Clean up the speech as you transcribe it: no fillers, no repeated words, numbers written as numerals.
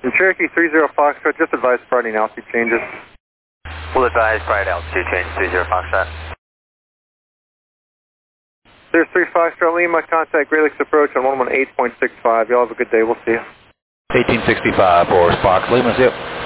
And Cherokee 30 Foxtrot, just advise priority and altitude changes. We'll advise priority altitude change 30 Foxtrot. There's 3 Foxtrot Lima, contact Great Lakes approach on 118.65. Y'all have a good day, we'll see you. 1865 for Fox Lima, zip.